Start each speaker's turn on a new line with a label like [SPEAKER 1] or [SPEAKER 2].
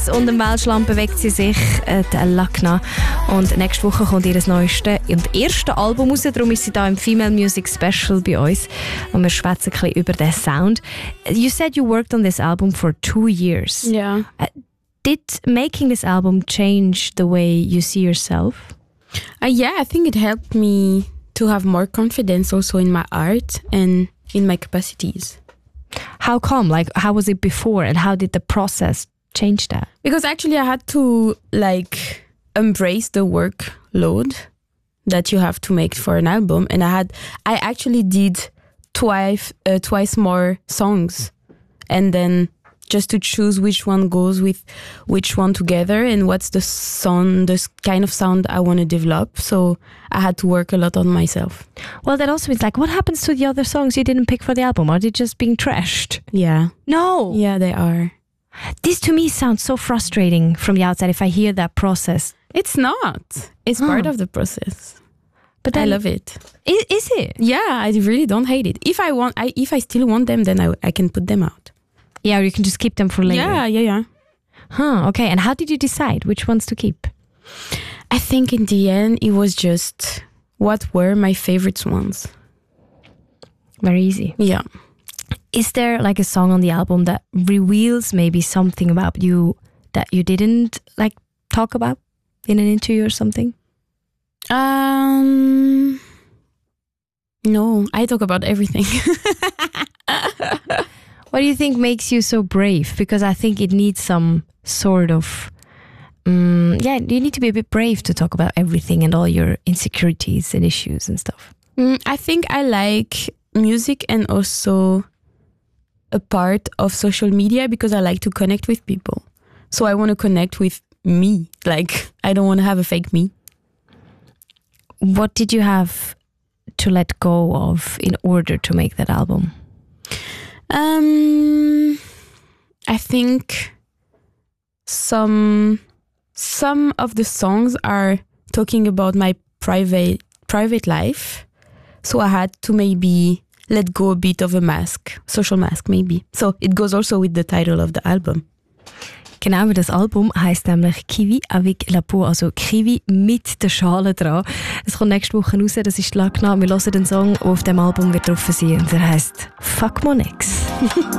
[SPEAKER 1] Monex und dem Weltschland bewegt sie sich, die Lakna. Und nächste Woche kommt ihr neuestes und erste Album raus, darum ist sie da im Female Music Special bei uns. Und wir schwätzen ein bisschen über den Sound. You said you worked on this album for 2 years.
[SPEAKER 2] Yeah.
[SPEAKER 1] Did making this album change the way you see yourself?
[SPEAKER 2] Yeah, I think it helped me to have more confidence also in my art and in my capacities.
[SPEAKER 1] How come? Like, how was it before and how did the process change that?
[SPEAKER 2] Because actually I had to embrace the workload that you have to make for an album, and I actually did twice more songs, and then just to choose which one goes with which one together and what's the kind of sound I want to develop. So I had to work a lot on myself.
[SPEAKER 1] Well, that also means, like, what happens to the other songs you didn't pick for the album? Are they just being trashed?
[SPEAKER 2] Yeah.
[SPEAKER 1] No.
[SPEAKER 2] Yeah, they are.
[SPEAKER 1] This to me sounds so frustrating from the outside if I hear that process.
[SPEAKER 2] It's not. It's part of the process. But I love it.
[SPEAKER 1] Is it?
[SPEAKER 2] Yeah, I really don't hate it. If I still want them, then I can put them out.
[SPEAKER 1] Yeah, or you can just keep them for later.
[SPEAKER 2] Yeah.
[SPEAKER 1] Huh, okay. And how did you decide which ones to keep?
[SPEAKER 2] I think in the end, it was just what were my favorite ones.
[SPEAKER 1] Very easy.
[SPEAKER 2] Yeah.
[SPEAKER 1] Is there like a song on the album that reveals maybe something about you that you didn't like talk about in an interview or something?
[SPEAKER 2] No, I talk about everything.
[SPEAKER 1] What do you think makes you so brave? Because I think it needs some sort of... you need to be a bit brave to talk about everything and all your insecurities and issues and stuff.
[SPEAKER 2] I think I like music and also a part of social media because I like to connect with people. So I want to connect with me. Like, I don't want to have a fake me.
[SPEAKER 1] What did you have to let go of in order to make that album?
[SPEAKER 2] I think some of the songs are talking about my private life, so I had to maybe let go a bit of a mask, social mask maybe. So it goes also with the title of the album.
[SPEAKER 1] Genau, das Album heisst nämlich Kiwi avec la peau, also Kiwi mit der Schale dran. Es kommt nächste Woche raus, das ist die Lakna. Wir hören den Song, der auf dem Album wird drauf sein und der heisst Fuck Monex.